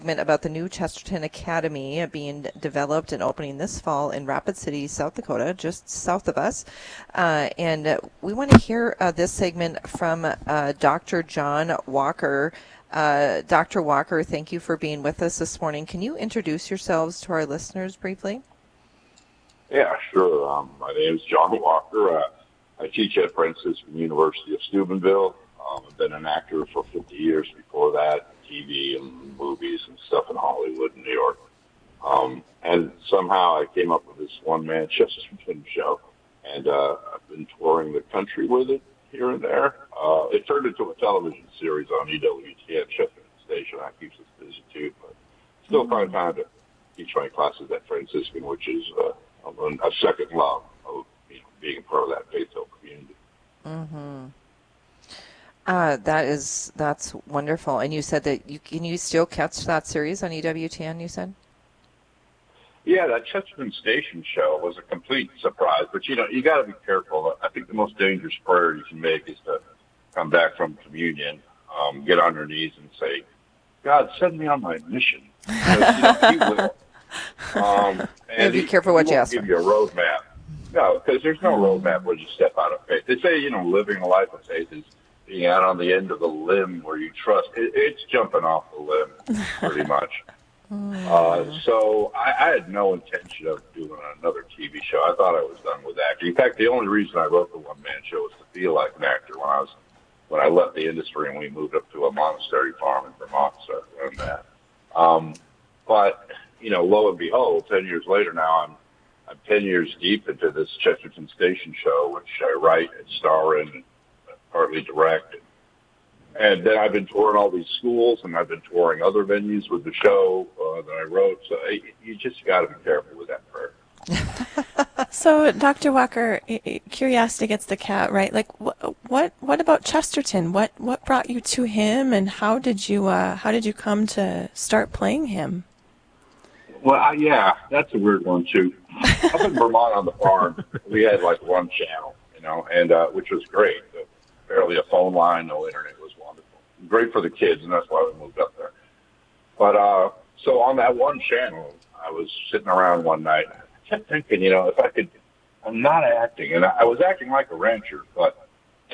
about the new Chesterton Academy being developed and opening this fall in Rapid City, South Dakota, just south of us. And we want to hear this segment from Dr. John Walker. Dr. Walker, thank you for being with us this morning. Can you introduce yourselves to our listeners briefly? Yeah, sure. My name is John Walker. I teach at Franciscan University of Steubenville. I've been an actor for 50 years before that, TV and movies and stuff in Hollywood and New York. And somehow I came up with this one-man Chesterton show, and I've been touring the country with it here and there. It turned into a television series on EWTN Chesterton Station. That keeps us busy, too, but still find time to teach my classes at Franciscan, which is a second love of being a part of that faith-filled community. Mm-hmm. That's wonderful. And you said that can you still catch that series on EWTN, you said? Yeah, that Chesterton Station show was a complete surprise. But, you got to be careful. I think the most dangerous prayer you can make is to come back from communion, get on your knees and say, God, send me on my mission. He will. And be careful what you ask for. He won't give you a roadmap. No, because there's no roadmap when you step out of faith. They say, living a life of faith is being out on the end of the limb where you trust. It's jumping off the limb, pretty much. So I had no intention of doing another TV show. I thought I was done with acting. In fact, the only reason I wrote the one-man show was to feel like an actor when I left the industry and we moved up to a monastery farm in Vermont, so I learned that. But, lo and behold, 10 years later now, I'm 10 years deep into this Chesterton Station show, which I write and star in and partly direct. And then I've been touring all these schools, and I've been touring other venues with the show that I wrote. So you just got to be careful with that prayer. So, Dr. Walker, curiosity gets the cat, right? Like, what about Chesterton? What brought you to him, and how did you come to start playing him? Well, yeah, that's a weird one too. Up in Vermont on the farm, we had like one channel, and which was great. Barely a phone line, no internet. Was wonderful. Great for the kids, and that's why we moved up there. But so on that one channel, I was sitting around one night. I kept thinking, if I could, I'm not acting, and I was acting like a rancher, but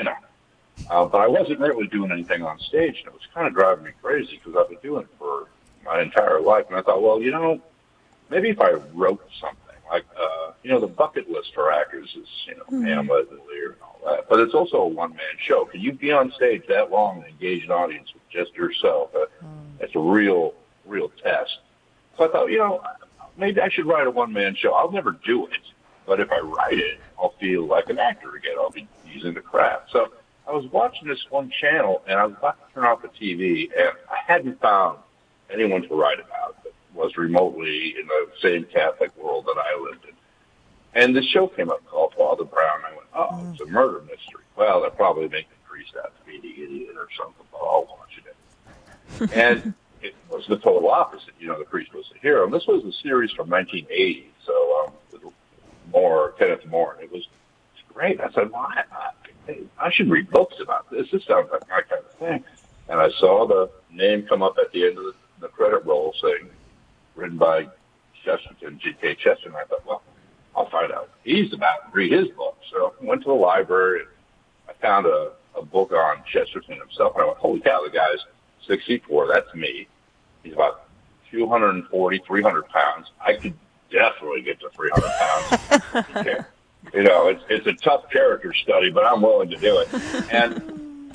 but I wasn't really doing anything on stage, and it was kind of driving me crazy because I've been doing it for my entire life. And I thought, well, maybe if I wrote something like, the bucket list for actors is, Hamlet and Lear and all that. But it's also a one-man show. Can you be on stage that long and engage an audience with just yourself? That's a real test. So I thought, maybe I should write a one-man show. I'll never do it. But if I write it, I'll feel like an actor again. I'll be using the craft. So I was watching this one channel, and I was about to turn off the TV, and I hadn't found anyone to write about that was remotely in the same Catholic world that I lived in. And the show came up called Father Brown. I went, oh, it's a murder mystery. Well, they'll probably make the priest out to be the idiot or something, but I'll watch it. And it was the total opposite. The priest was the hero. And this was a series from 1980, so with Kenneth More. It was great. I said, well, I should read books about this. This sounds like my kind of thing. And I saw the name come up at the end of the credit roll saying, written by Chesterton, G.K. Chesterton. I thought, well, I'll find out what he's about and read his book. So I went to the library, and I found a book on Chesterton himself. And I went, holy cow, the guy's 6'4". That's me. He's about 240, 300 pounds. I could definitely get to 300 pounds. Okay. It's a tough character study, but I'm willing to do it. And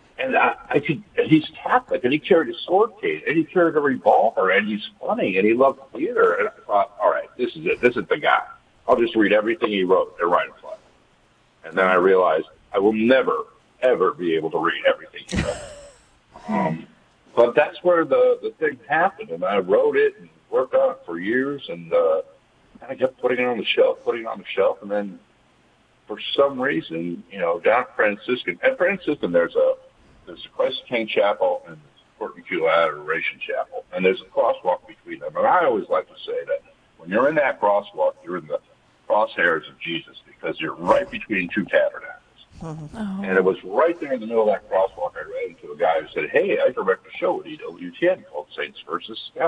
he's Catholic, and he carried a sword case, and he carried a revolver, and he's funny, and he loved theater. And I thought, all right, this is it. This is the guy. I'll just read everything he wrote and write a play. And then I realized I will never, ever be able to read everything he wrote. But that's where the thing happened, and I wrote it and worked on it for years, and I kept putting it on the shelf, and then for some reason, down at Franciscan, there's a Christ King Chapel and Fort McHugh Adoration Chapel, and there's a crosswalk between them. And I always like to say that when you're in that crosswalk, you're in the crosshairs of Jesus because you're right between two tabernacles. Mm-hmm. Oh. And it was right there in the middle of that crosswalk I ran into a guy who said, hey, I direct a show at EWTN called Saints versus Scouts.